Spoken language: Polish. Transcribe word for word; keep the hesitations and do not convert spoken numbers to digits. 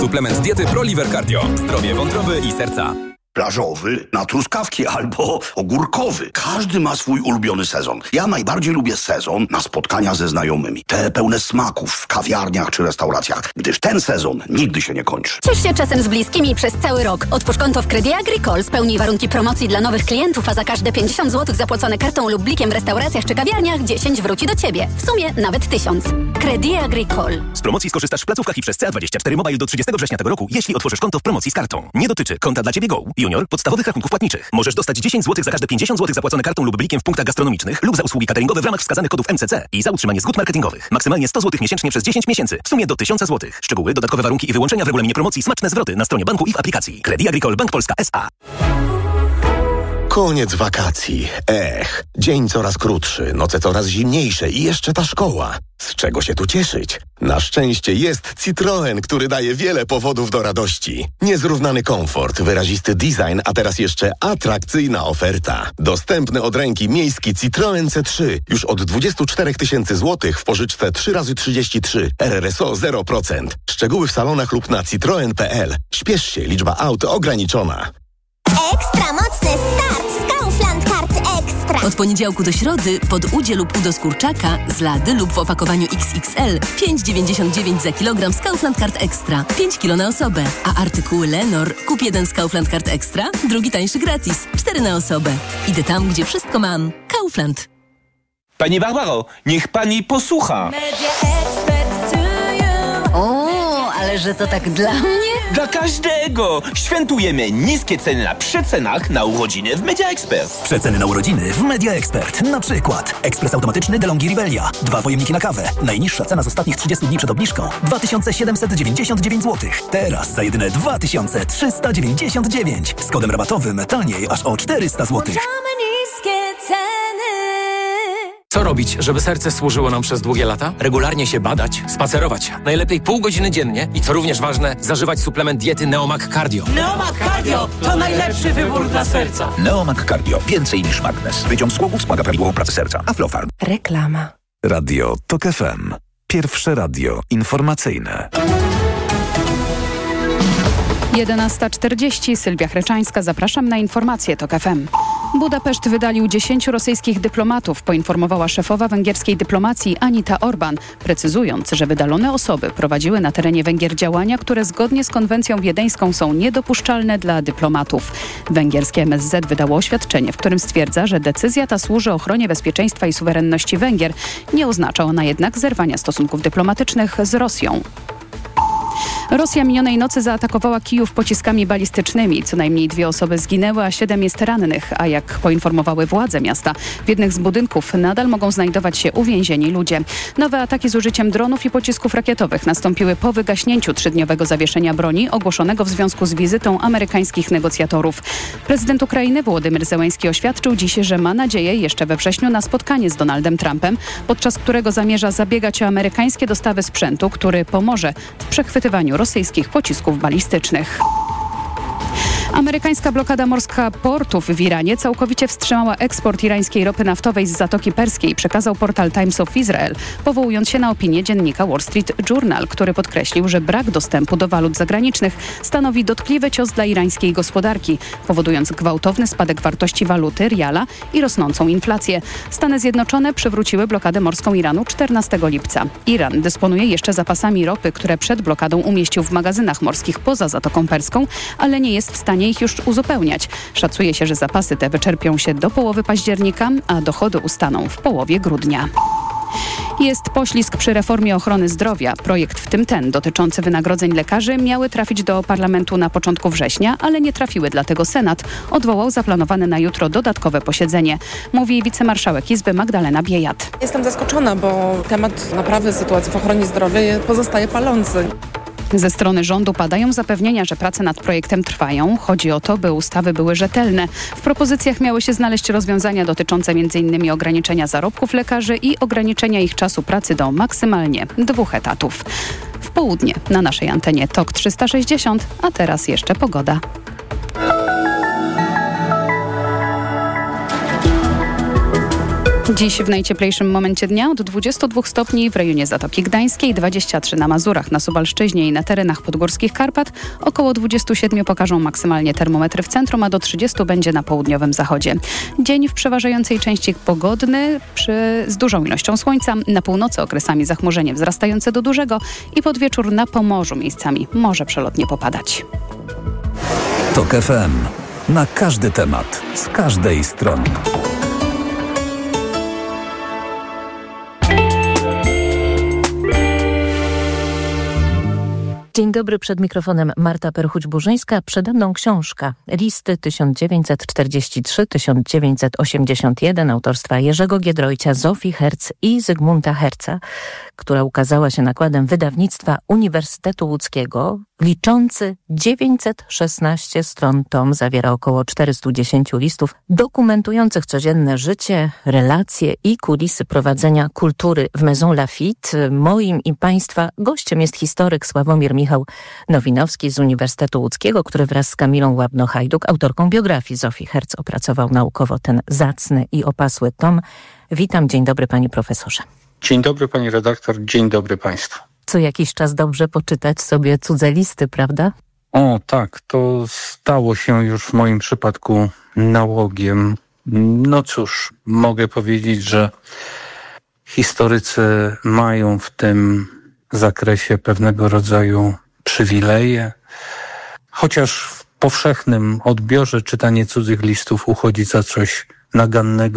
Suplement diety ProLiver Cardio. Zdrowie wątroby i serca. Plażowy, na truskawki albo ogórkowy. Każdy ma swój ulubiony sezon. Ja najbardziej lubię sezon na spotkania ze znajomymi. Te pełne smaków w kawiarniach czy restauracjach, gdyż ten sezon nigdy się nie kończy. Ciesz się czasem z bliskimi przez cały rok. Otwórz konto w Credit Agricole, spełnij warunki promocji dla nowych klientów, a za każde pięćdziesiąt złotych zapłacone kartą lub blikiem w restauracjach czy kawiarniach dziesięć wróci do Ciebie. W sumie nawet tysiąc. Credit Agricole. Z promocji skorzystasz w placówkach i przez C A dwadzieścia cztery Mobile do trzydziestego września tego roku, jeśli otworzysz konto w promocji z kartą. Nie dotyczy konta dla Ciebie Go, Junior, podstawowych rachunków płatniczych. Możesz dostać dziesięć złotych za każde pięćdziesiąt złotych zapłacone kartą lub blikiem w punktach gastronomicznych lub za usługi cateringowe w ramach wskazanych kodów M C C i za utrzymanie zgód marketingowych. Maksymalnie sto złotych miesięcznie przez dziesięć miesięcy. W sumie do tysiąc złotych. Szczegóły, dodatkowe warunki i wyłączenia w regulaminie promocji, smaczne zwroty na stronie banku i w aplikacji. Credit Agricole Bank Polska S A. Koniec wakacji. Ech, dzień coraz krótszy, noce coraz zimniejsze i jeszcze ta szkoła. Z czego się tu cieszyć? Na szczęście jest Citroen, który daje wiele powodów do radości. Niezrównany komfort, wyrazisty design, a teraz jeszcze atrakcyjna oferta. Dostępny od ręki miejski Citroen C trzy już od dwadzieścia cztery tysiące złotych w pożyczce trzy razy trzydzieści trzy, R R S O zero procent. Szczegóły w salonach lub na citroen kropka p l. Śpiesz się, liczba aut ograniczona. Ekstra mocny start z Kaufland Kart Ekstra. Od poniedziałku do środy pod udzie lub u do skurczaka z lady lub w opakowaniu X X L pięć dziewięćdziesiąt dziewięć za kilogram z Kaufland Kart Ekstra. pięć kilo na osobę. A artykuły Lenor kup jeden z Kaufland Kart Ekstra, drugi tańszy gratis. cztery na osobę. Idę tam, gdzie wszystko mam. Kaufland. Pani Barbaro, niech pani posłucha. O, ale że to tak dla mnie? Dla każdego! Świętujemy niskie ceny na przecenach na urodziny w Media Expert. Przeceny na urodziny w Media Expert. Na przykład ekspres automatyczny DeLonghi Rivelia. Dwa pojemniki na kawę. Najniższa cena z ostatnich trzydziestu dni przed obniżką. dwa tysiące siedemset dziewięćdziesiąt dziewięć złotych. Teraz za jedyne dwa tysiące trzysta dziewięćdziesiąt dziewięć. Z kodem rabatowym taniej aż o czterysta złotych. Co robić, żeby serce służyło nam przez długie lata? Regularnie się badać, spacerować. Najlepiej pół godziny dziennie i co również ważne, zażywać suplement diety Neomag Cardio. Neomag Cardio to najlepszy wybór dla serca. Neomag Cardio. Więcej niż magnes. Wyciąg z głowów wspomaga prawidłową pracę serca. Aflofarm. Reklama. Radio TOK F M. Pierwsze radio informacyjne. jedenasta czterdzieści. Sylwia Chreczańska. Zapraszam na informacje TOK F M. Budapeszt wydalił dziesięciu rosyjskich dyplomatów, poinformowała szefowa węgierskiej dyplomacji Anita Orban, precyzując, że wydalone osoby prowadziły na terenie Węgier działania, które zgodnie z konwencją wiedeńską są niedopuszczalne dla dyplomatów. Węgierskie M S Z wydało oświadczenie, w którym stwierdza, że decyzja ta służy ochronie bezpieczeństwa i suwerenności Węgier. Nie oznacza ona jednak zerwania stosunków dyplomatycznych z Rosją. Rosja minionej nocy zaatakowała Kijów pociskami balistycznymi. Co najmniej dwie osoby zginęły, a siedem jest rannych. A jak poinformowały władze miasta, w jednych z budynków nadal mogą znajdować się uwięzieni ludzie. Nowe ataki z użyciem dronów i pocisków rakietowych nastąpiły po wygaśnięciu trzydniowego zawieszenia broni ogłoszonego w związku z wizytą amerykańskich negocjatorów. Prezydent Ukrainy Wołodymyr Zełenski oświadczył dziś, że ma nadzieję jeszcze we wrześniu na spotkanie z Donaldem Trumpem, podczas którego zamierza zabiegać o amerykańskie dostawy sprzętu, który pomoże w przechwytywaniu rosyjskich pocisków balistycznych. Amerykańska blokada morska portów w Iranie całkowicie wstrzymała eksport irańskiej ropy naftowej z Zatoki Perskiej, przekazał portal Times of Israel, powołując się na opinię dziennika Wall Street Journal, który podkreślił, że brak dostępu do walut zagranicznych stanowi dotkliwy cios dla irańskiej gospodarki, powodując gwałtowny spadek wartości waluty, riala i rosnącą inflację. Stany Zjednoczone przywróciły blokadę morską Iranu czternastego lipca. Iran dysponuje jeszcze zapasami ropy, które przed blokadą umieścił w magazynach morskich poza Zatoką Perską, ale nie jest w stanie ich już uzupełniać. Szacuje się, że zapasy te wyczerpią się do połowy października, a dochody ustaną w połowie grudnia. Jest poślizg przy reformie ochrony zdrowia. Projekt, w tym ten dotyczący wynagrodzeń lekarzy, miały trafić do parlamentu na początku września, ale nie trafiły, dlatego Senat odwołał zaplanowane na jutro dodatkowe posiedzenie. Mówi wicemarszałek Izby Magdalena Biejat. Jestem zaskoczona, bo temat naprawy sytuacji w ochronie zdrowia pozostaje palący. Ze strony rządu padają zapewnienia, że prace nad projektem trwają. Chodzi o to, by ustawy były rzetelne. W propozycjach miały się znaleźć rozwiązania dotyczące między innymi ograniczenia zarobków lekarzy i ograniczenia ich czasu pracy do maksymalnie dwóch etatów. W południe na naszej antenie TOK trzysta sześćdziesiąt, a teraz jeszcze pogoda. Dziś w najcieplejszym momencie dnia od dwudziestu dwóch stopni w rejonie Zatoki Gdańskiej, dwadzieścia trzy na Mazurach, na Suwalszczyźnie i na terenach podgórskich Karpat. Około dwudziestu siedmiu pokażą maksymalnie termometry w centrum, a do trzydziestu będzie na południowym zachodzie. Dzień w przeważającej części pogodny, przy, z dużą ilością słońca. Na północy okresami zachmurzenie wzrastające do dużego i pod wieczór na Pomorzu miejscami może przelotnie popadać. TOK F M. Na każdy temat, z każdej strony. Dzień dobry, przed mikrofonem Marta Perchuć-Burzyńska. Przede mną książka Listy tysiąc dziewięćset czterdziesty trzeci do tysiąc dziewięćset osiemdziesiątego pierwszego autorstwa Jerzego Giedroycia, Zofii Herz i Zygmunta Herza, która ukazała się nakładem wydawnictwa Uniwersytetu Łódzkiego. Liczący dziewięćset szesnaście stron tom zawiera około czterysta dziesięć listów dokumentujących codzienne życie, relacje i kulisy prowadzenia kultury w Maison Lafitte. Moim i Państwa gościem jest historyk Sławomir Michał Nowinowski z Uniwersytetu Łódzkiego, który wraz z Kamilą Łabno-Hajduk, autorką biografii Zofii Herz, opracował naukowo ten zacny i opasły tom. Witam, dzień dobry panie profesorze. Dzień dobry pani redaktor, dzień dobry państwu. Co jakiś czas dobrze poczytać sobie cudze listy, prawda? O tak, to stało się już w moim przypadku nałogiem. No cóż, mogę powiedzieć, że historycy mają w tym zakresie pewnego rodzaju przywileje, chociaż w powszechnym odbiorze czytanie cudzych listów uchodzi za coś nagannego